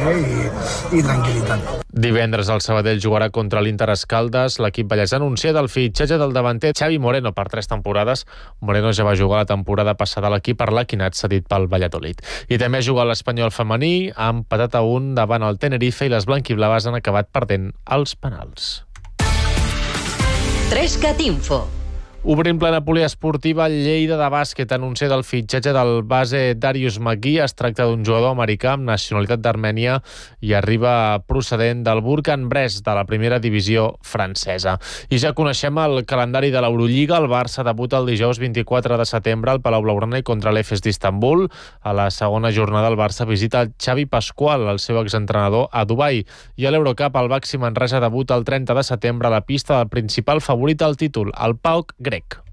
i tranquil·litat. Divendres el Sabadell jugarà contra l'Inter Escaldes. L'equip ballès anuncia del fitxatge del davanter Xavi Moreno per 3 temporades. Moreno ja va jugar la temporada passada a l'equip per l'Equinat cedit pel Valladolid. I també ha jugat l'Espanyol femení, ha empatat a 1 davant el Tenerife i les blanquiblaves han acabat perdent els penals. 3CAT Info. Obrim plena poliesportiva, Lleida de bàsquet anuncia del fitxatge del base Darius McGee. Es tracta d'un jugador americà amb nacionalitat d'Armènia i arriba procedent del Bourg-en-Bresse de la primera divisió francesa. I ja coneixem el calendari de l'Eurolliga. El Barça debuta el dijous 24 de setembre al Palau Blaugrana i contra l'Efes d'Istanbul. A la segona jornada el Barça visita Xavi Pascual, el seu exentrenador, a Dubai. I a l'Eurocup el Baxi Manresa debuta el 30 de setembre a la pista del principal favorit al títol, el PAOK grec.